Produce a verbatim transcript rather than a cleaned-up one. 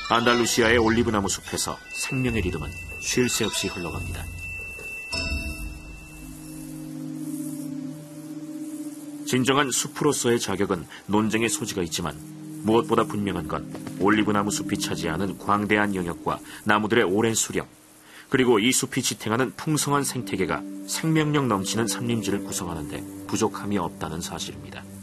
안달루시아의 올리브나무 숲에서 생명의 리듬은 쉴 새 없이 흘러갑니다. 진정한 숲으로서의 자격은 논쟁의 소지가 있지만 무엇보다 분명한 건 올리브나무 숲이 차지하는 광대한 영역과 나무들의 오랜 수령, 그리고 이 숲이 지탱하는 풍성한 생태계가 생명력 넘치는 산림지를 구성하는데 부족함이 없다는 사실입니다.